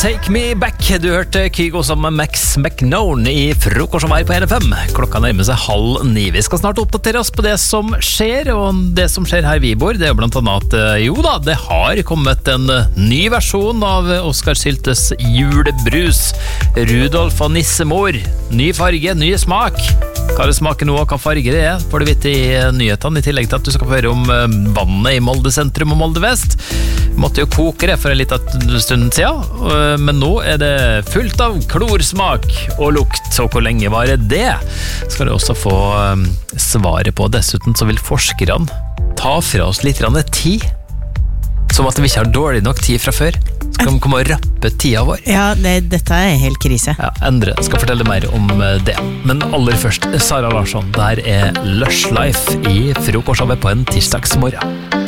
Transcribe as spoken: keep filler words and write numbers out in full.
Take Me Back. Du hørte Kygo sammen med Max McKnown i frokost som er på N F M. Klokka nærmer seg halv ni. Vi skal snart oppdatere oss på det som skjer, og det som skjer her vi bor, det er blant annet at jo da, det har kommet en ny versjon av Oskar Syltes julebrus. Rudolf og Nissemor. Ny farge, ny smak. Hva det smaker nå, og hva farge det er, får du vite i nyhetene, i tillegg til at du skal få høre om vannet i Molde sentrum og Molde vest. Måtte jo koke det for en liten stund siden, men nå er det fullt av klorsmak og lukt, og hvor lenge var det? Skal du også få svaret på. Dessuten så vil forskerne ta fra oss litt tid, som at vi ikke har dårlig nok tid fra før. Skal de komme og rappe tida vår? Ja, det, dette er helt krise. Ja, Endre skal fortelle mer om det. Men aller først, Sara Larsson, der er Lush Life i frokostshowet på en tirsdagsmorgen.